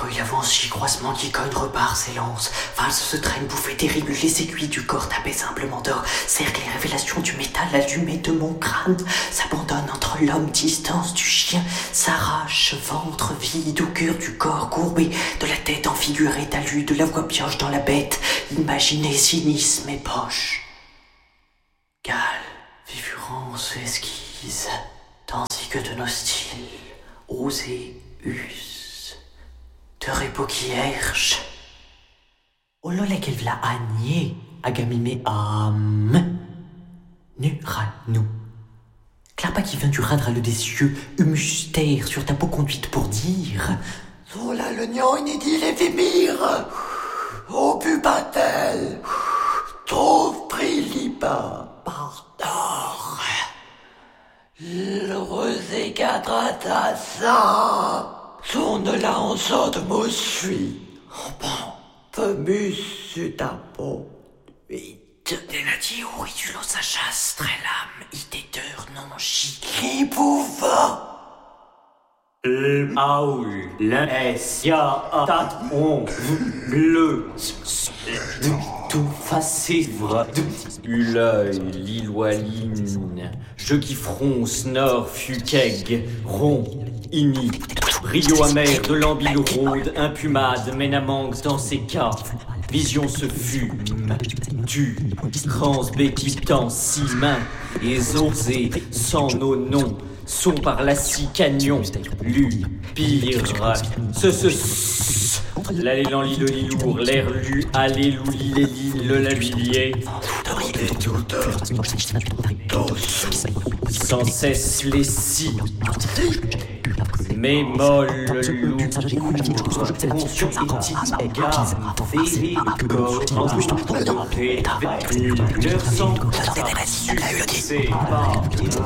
il avance, croisement qui cogne, repart, s'élance. Valse se traîne, bouffée terrible, les aiguilles du corps tapées simplement d'or. Cercle les révélations du métal allumé de mon crâne. S'abandonne entre l'homme, distance du chien. S'arrache, ventre vide au cœur du corps courbé. De la tête enfigurée, talus, de la voix pioche dans la bête. Imaginez cynisme et poche. Cale, vivurance, esquisse, tandis que de nos styles, osés, us, de repos qui herche. Olole qu'elle v'la agné, agamimé âme, nu nous. Clapa qui vient du radre le des cieux, humustère sur ta peau conduite pour dire. Sola le nion inédit les vimir, au pubatel, trouve prilipa. Pardor, le rosé quadrata ça, son de la onzo de me suis, oh bon, peu sur ta peau, vite. Denati auridulo sa chasse, très lame, itéteur non chi. Qui pouva? Aou, l'es, ya, tat, on, bleu, tout facivre, l'œil, l'île je qui fronce, nord, fuqueg, rond, ini, rio amer de l'ambile rôde, impumade, ménamangue dans ses cas, vision se fume, tu, crans béquitant, si mains, et osé, sans nos noms, sont par la scie cagnon, lu, pire, l'élan lit le lit lourd, l'air lu, alléluia, les lignes, le lavillier, sans cesse les scies, mais molle, lourd, conscience éthique, gamme, féerique, corps, leur sang, c'est pas,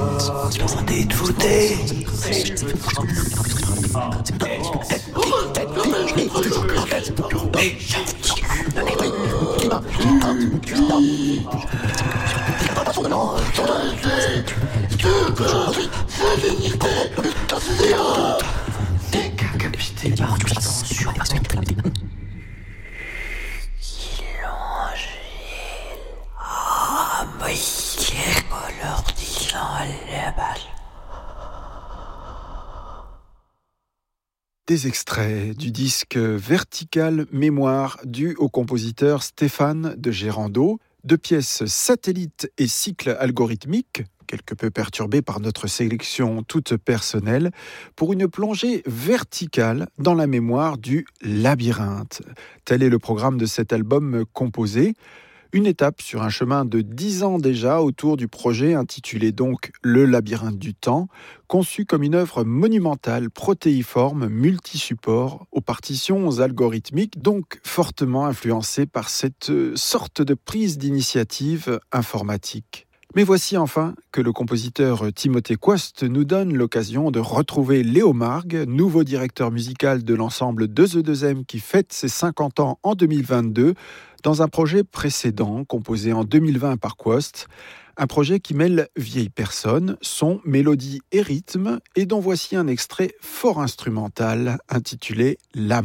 Des extraits du disque Vertical Mémoire dû au compositeur Stéphane de Gérando, de pièces satellites et cycles algorithmiques, quelque peu perturbés par notre sélection toute personnelle, pour une plongée verticale dans la mémoire du labyrinthe. Tel est le programme de cet album composé. Une étape sur un chemin de 10 ans déjà autour du projet intitulé donc Le labyrinthe du temps, conçu comme une œuvre monumentale, protéiforme, multisupport, aux partitions algorithmiques, donc fortement influencée par cette sorte de prise d'initiative informatique. Mais voici enfin que le compositeur Timothée Coste nous donne l'occasion de retrouver Léo Margues, nouveau directeur musical de l'ensemble 2E2M qui fête ses 50 ans en 2022, dans un projet précédent composé en 2020 par Coste, un projet qui mêle vieilles personnes, son, mélodie et rythme, et dont voici un extrait fort instrumental intitulé « L'âme ».